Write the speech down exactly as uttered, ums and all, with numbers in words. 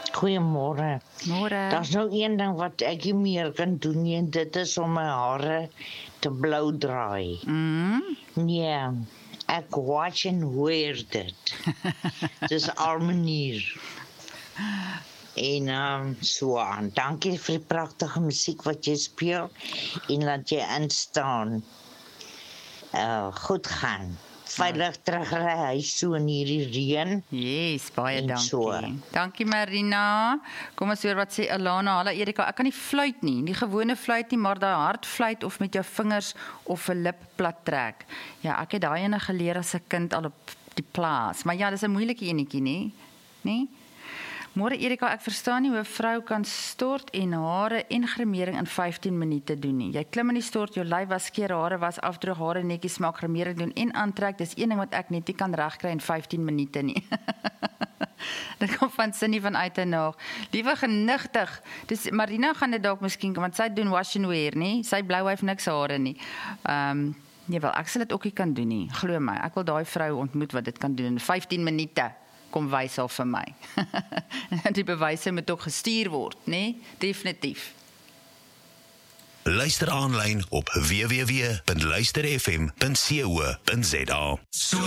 Goeiemôre. Môre. Daar's nou een ding wat ek nie meer kan doen nie, en dit is om my hare te blou draai. Mm. Nee, ek watch en wear dit. Dis al manier. En um, so aan. Dankie vir die pragtige musiek wat jy speel en laat jy instaan. Uh, goed gaan. Veilig terugry huis so in hierdie reën. Yes, baie En dankie. so. Dankie Marina. Kom ons hoor wat sê Alana. Hallo Erika, ek kan nie fluit nie, nie gewone fluit nie, maar daai hardfluit of met jou vingers of 'n lip plat trek. Ja, ek het daai ene geleer as 'n kind al op die plaas. Maar ja, dis 'n moeilike enetjie, nê? Nê? Môre Erika, ek verstaan nie hoe 'n vrou kan stort en hare en gremering in vyftien minute doen nie. Jy klim in die stort, jou lyf was, skeer hare was, afdroog hare netjies maak, gremering doen en aantrek. Dis een ding wat ek net nie kan regkry in vyftien minute nie. Dit kom van Cindy van Uitenhaag. Liewe genigtig. Dis Marina gaan dit dalk miskien, want sy doen wash and wear, nie? Sy blou hy niks hare nie. Ehm um, nee, wel, ek sal dit ook nie kan doen nie. Glo my, ek wil daai vrou ontmoet wat dit kan doen in vyftien minute. Kom wys al vir my. Die bewyse moet ook gestuur word, né? Definitief. Luister aanlyn op w w w punt luister f m punt co punt za.